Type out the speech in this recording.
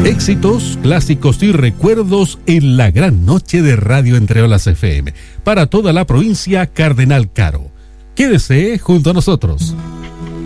Éxitos, clásicos y recuerdos en la gran noche de Radio Entre Olas FM. Para toda la provincia Cardenal Caro. Quédese junto a nosotros.